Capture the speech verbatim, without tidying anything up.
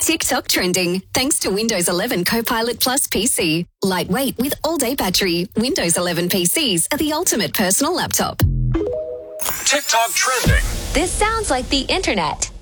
TikTok trending thanks to Windows eleven Copilot Plus P C. Lightweight with all-day battery. Windows eleven P Cs are the ultimate personal laptop. TikTok trending. This sounds like the internet.